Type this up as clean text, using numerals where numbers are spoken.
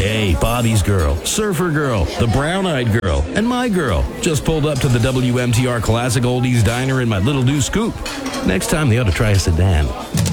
Hey, Bobby's girl, Surfer girl, the brown-eyed girl, and my girl just pulled up to the WMTR Classic Oldies Diner in my Little Do Scoop. Next time, they ought to try a sedan.